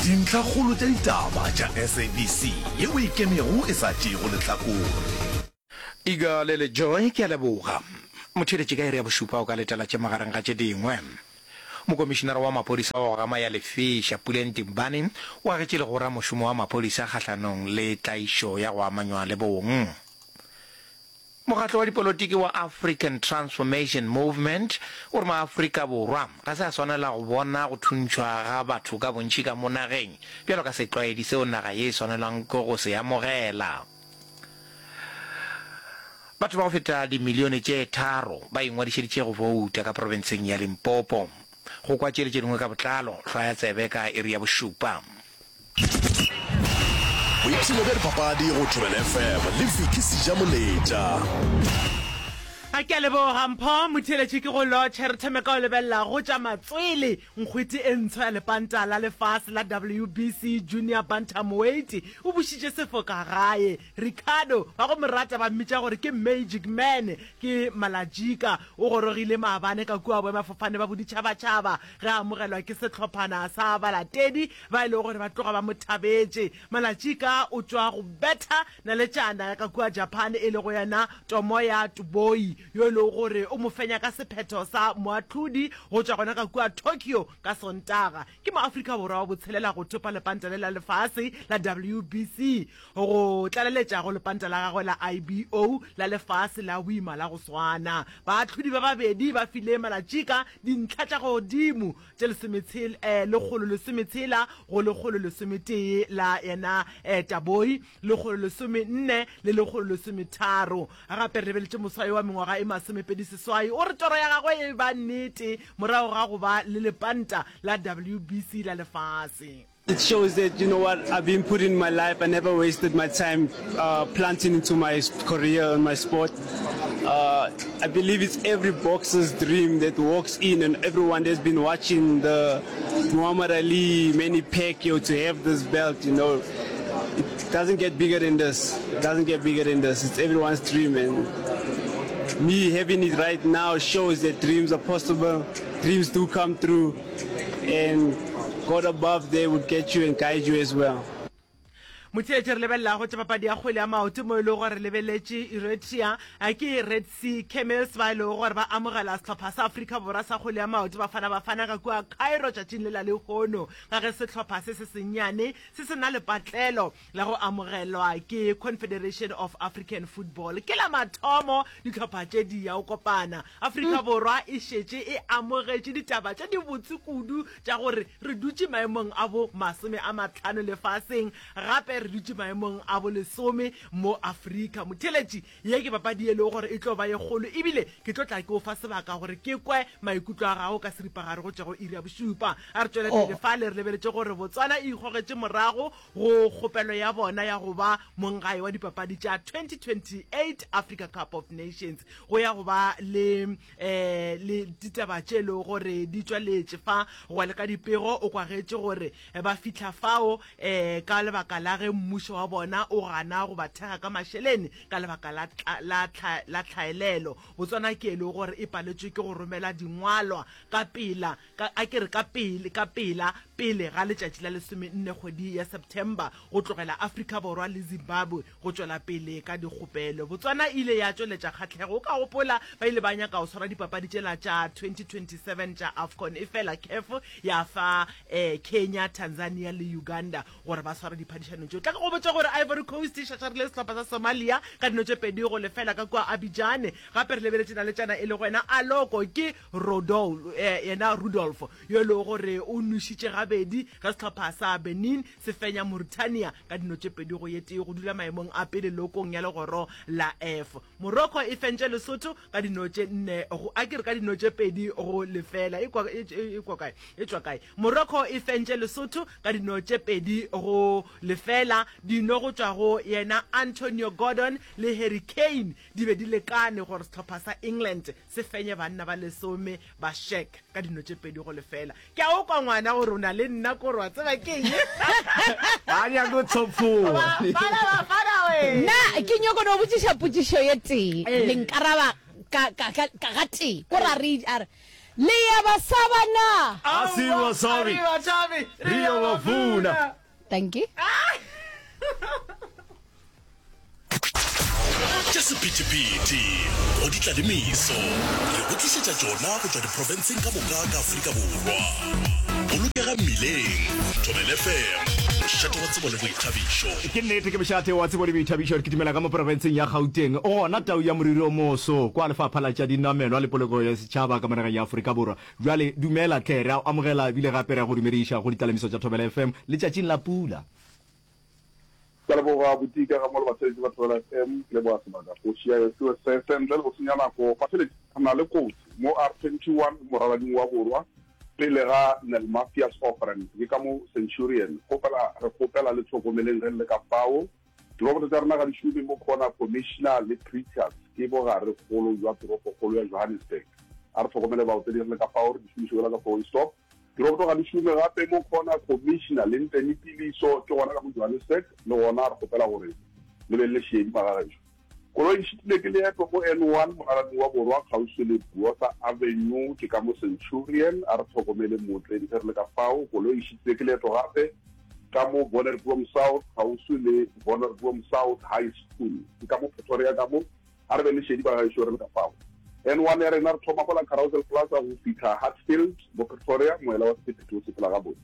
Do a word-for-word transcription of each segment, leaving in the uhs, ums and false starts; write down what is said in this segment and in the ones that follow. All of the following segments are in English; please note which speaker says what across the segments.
Speaker 1: dintlha kgolo tša ditaba tša S A B C yeo e kemego e sa tšego lehlakore.
Speaker 2: Iga lele joy ke a leboga motheletše ka ere ya bošupa o ka letela tše magareng ga tše dingwe. Mokomišenara wa maphodisa wa go gama ya lefeša Puleng Timbane o agetše le gore mošomo wa maphodisa kgahlanong le tlaišo ya go amanywa le bong. Mokgatlo wa dipolotiki wa African Transformation Movement o re maAfrika Borwa ga se a swanela go bona go thuntšhwa ga batho ka bontši ka mo nageng bjalo ka setlwaedi seo naga ye e swanelang ke go se amogela. Batho ba go feta dimilione tše tharo ba ingwadišeditše go vouta ka provinseng ya Limpopo. Go kwa tšeletše dingwe ka botlalo hlwa ya tsebe ka ere ya bošupa.
Speaker 1: Boipshino bja dipapadi go Thobela F M le Viki Sejamoleta.
Speaker 3: A ke leboga mpho motheletše ke go lotšha re themeka o lebelela go tša matswele nkgwete e ntsho ya lepanta la lefase la W B C Junior Bantamweight o bušitše sefoka gae Ricardo ba go morata ba mmitša gore ke Magic Man ke Malajika o gorogile maabane ka kua boemafofane ba boditšhabatšhaba ge a amogelwa ke setlhophana sa balatedi ba e le gore ba tloga ba mothabetše. Malajika o tšwa go betha na le tšana ka kua Japan e le go yena Tomoya Tuboi yo le gore o mo fenya ka sephetho sa moatlhodi go tšwa gona ka kua Tokyo ka Sontaga. Ke maAfrika Borwa wa botshelela go thopa lepanta le la lefase la W B C go tlaleletša go lepanta la gagwe la I B O la lefase la boima la go swana. Baatlhodi ba babedi ba file Malajika dintlha tša godimo tše lesometshela eh, lekgolo lesometshela go lekgolo lesometee la yena eh, Taboi lekgolo lesomenne le lekgolo lesometharo. Gape re beletše moswai wa mengwaga e masomepedi seswai o re toro ya gagwe e ba nnete morago ga go ba le lepanta la W B C la lefase.
Speaker 4: It shows that, you know what, I've been put in my life. I never wasted my time uh, planting into my career and my sport. Uh, I believe it's every boxer's dream that walks in, and everyone that's been watching the Muhammad Ali, Manny Pacquiao to have this belt, you know. It doesn't get bigger than this. It doesn't get bigger than this. It's everyone's dream, and me having it right now shows that dreams are possible. Dreams do come true, and God above there will get you and guide you as well.
Speaker 3: Motheletše re lebelela go tša papadi ya kgwele ya maoto mo e le gore lebeletše Eritrea a ke Red Sea Camels ba e le gore ba amogela sehlopha sa Afrika Borwa sa kgwele ya maoto ba fana ba fana ka kua Cairo tšatšing le la lehono ga ge sehlopha se se senyane se se na le patlelo la go amogelwa ke Confederation of African Football. Ke la mathomo dihlopha tše di ya o kopana. Afrika Borwa e šetše e amogetše ditaba tša di botse kudu tša gore re dutše maemong a bo masome a matlhano lefaseng gape re dutše maemong a bo lesome mo Afrika. Motheletši ye ke papadi e le gore e tlo ba ye kgolo ebile ke tlo tla ke o fa sebaka gore ke kwe maikutlo a gago ka seripagare go tša go iri ya bošupa. A re tšweletše fa le re lebeletše gore Botswana e ikgogetše morago go kgopelo ya bona ya go ba mongae wa dipapadi tša twenty twenty-eight Africa Cup of Nations go ya go ba le eh le ditaba tše le gore di tšweletše fa go le ka dipego o kwagetše gore ba fitla fao eh ka lebaka la ge mmušo wa bona o gana go ba thega ka mašhelene ka lebaka la tlhaelelo. Botswana ke e le gore e paletšwe ke go romela dingwalwa ka pela a ke re ka pele ka pela pele ga letšatši la lesomenne kgwedi ya September go tlogela Afrika Borwa le Zimbabwe go tšwela pele ka dikgopelo. Botswana ile ya tšweletša kgatlhego ka gopola ba ile ba nyaka go swara dipapadi tšela tša twenty twenty-seven tša AFCON e fela C A F ya fa eh, Kenya, Tanzania le Uganda gore ba swara diphadišano tšeo. Tla go botša gore Ivory Coast e šašarile sehlopha sa Somalia ka dino tše pedi go lefela ka kua Abidjan. Gape re lebeletše na le tšana e le go yena Aloko ke Rodolfo eh, yena Rudolfo yo le gore o nušitše gabedi ga sehlopha sa Benin se fenya Mauritania ka dino tše pedi go yete go dula maemong a pele lokong ya legoro la F. Morocco e fentše Lesotho ka dino tše nne go a ke re ka dino tše pedi go lefela e kwa e kwa kae e tswa kae. Morocco e fentše Lesotho ka dino tše pedi go lefela dino go tšwa go yena Antonio Gordon le Harry Kane di be di lekane gore sehlopha sa England se fenye banna ba lesome ba Shek ka dino tše pedi go lefela. Ke a o kwa ngwana gore o na le nna kore wa tseba ke eng
Speaker 2: a nya go top four
Speaker 3: fala fala we
Speaker 5: na ke nyoko no botšiša potšišo ye tee le nkaraba ka ka ka ga tee go ra re are Liya basabana.
Speaker 6: Asiwa sorry. Ria wafuna.
Speaker 5: Thank you.
Speaker 1: Just a pity pity. O di tla le miso. Re go tlisetsa jona go tswa diprovinceng ka boka ka Afrika Borwa. Bolokega mmileng. Thobela F M. Shate wa tsebo le boithabišo.
Speaker 6: Ke nnete ke beshate wa tsebo le boithabišo re kitimela ka mo provinceng ya Gauteng. O na tau ya moriri o moso kwa lefapha la tša dinamelo le poloko ya setšhaba ka marega ya Afrika Borwa. Jwale dumela tlhe re amogela bile gape re go dumediša go ditlaleimiso tša Thobela F M le tšatšing la pula.
Speaker 7: Ka boga butika ga mo le batsetsi ba Thobela F M le bo asebaka go sia yo se se sentle go senyana go patele kana le kotsi mo R twenty-one moralading wa borwa pele ga Nel Mafias Offering ke ka mo Centurion go pela re kopela le tlhokomeleng re le ka pao diroboto tsa rena ga di shube mo khona commissioner le preachers ke bo ga re golo jwa toropo golo ya Johannesburg a re tlhokomele ba o tse di le ka pao di shumiswa ka go stop diroboto ga di shube gape mo khona commissioner le nteni piliso ke gona ka mo Johannesburg le gona re kopela gore le be le shedi magagetso Kolo ishitile ke le mo N one mogalading wa borwa kgauswi le Buosa Avenue ke ka mo Centurion a re tlhokomele motle di le ka fao kolo ishitile ke le to gape ka mo Bonnerbloem South kgauswi le Bonnerbloem South High School ke ka mo Pretoria ka mo a re be le shedi ba ga isho re ka fao N one ya rena re thoma go la Carousel Plaza go fitlha Hartfield mo Pretoria moela wa sephetho se pela ga bone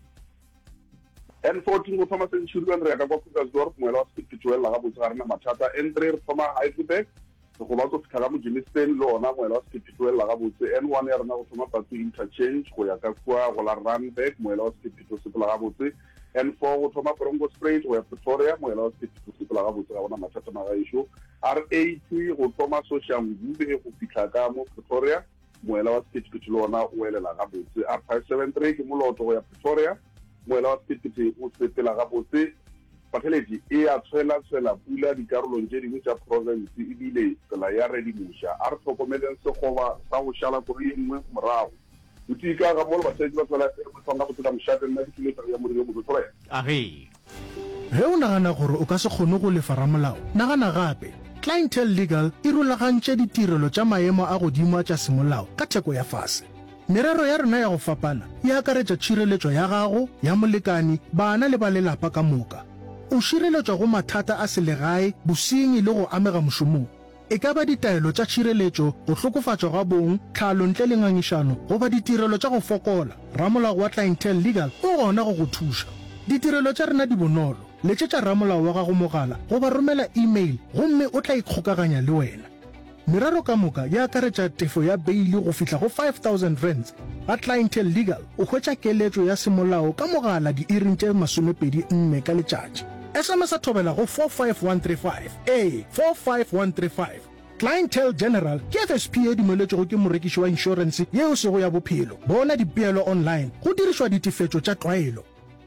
Speaker 7: N fourteen go thoma Centurion re ya ka kwa Krugersdorp moela wa sephetho la ga botse ga rena mathata N three re thoma Heidelberg go ba go fitlha ka mo Germiston le ona moela wa sephetho la ga botse N one ya rena go thoma Batu Interchange go ya ka kwa go la Randburg moela wa sephetho se pela ga botse N four go thoma Bronco Spruit go ya Pretoria moela wa sephetho se pela ga botse ga bona mathata ma ga isho R eighty go thoma Soshanguve go fitlha ka mo Pretoria moela wa sephetho le ona o elela ga botse R five seventy-three ke moloto go ya Pretoria moela wa sephetho o sepela ga botse patlheledi e a tshwela tshwela pula dikarolong tse dingwe tsa province e bile tsela ya re di musha a re tlhokomeleng segoba sa go šala kore e nngwe morago botika ga mo le basadi ba tswela go tsanga go tla mošate nna ke tlile ya moriri mo tsola
Speaker 6: Age.
Speaker 8: Ge o nagana gore o ka se kgone go lefa ramolao nagana gape Clientele Legal e rulagantše ditirelo tša maemo a godimo tša semolao ka theko ya fase merero ya rena ya go fapana e akaretša tšhireletšo ya gago ya molekani bana le ba lelapa ka moka o šireletšwa go mathata a selegae bosenyi le go amega mošomong e ka ba ditaelo tša tšhireletšo go hlokofatšwa ga bong tlhalo ntle le ngangišano goba ditirelo tša go fokola ramolao wa Clientele Legal o gona go go thuša ditirelo tša rena di bonolo letšetša ramolao wa gago mogala goba romela email gomme o tla ikgokaganya le wena merero ka moka ya akaretša tefo ya beili go fihla go five thousand rands ga Clientele Legal o hwetša keletšo ya semolao ka mogala di-iring tše masomepedi nne ka letšatši S M S a thobela go four five one three five a four five one three five Clientele General ke F S P e dumeletšego ke morekiši wa inšorense yeo sego ya bophelo bona dipeelo online go dirišwa ditefetšo tša tlwaelo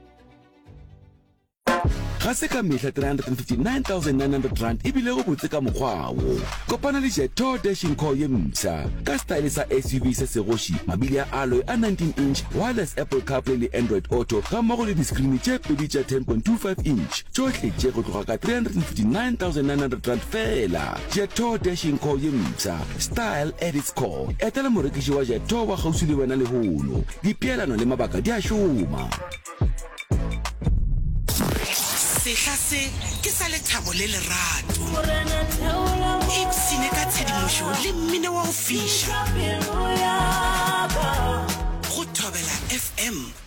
Speaker 9: ga se ka mehla three hundred fifty-nine thousand nine hundred rand e bile go botse ka mokgwago kopana le Jeto dashing core ye msa ka style sa S U V se segoši mabili a alloy a nineteen inch wireless Apple CarPlay le Android Auto ga mmogo le discreen tše pedi tša ten point two five inch tšohle tše go tloga ka three hundred fifty-nine thousand nine hundred rand fela Jeto dashing core ye msa style at its core etela morekiši wa Jeto wa kgauswi le wena lehono dipeelano le mabaka di a šoma
Speaker 10: sehla se ke sa lethabo le lerato ipsine ka tshedimošo le mmine wa go fiša go Thobela F M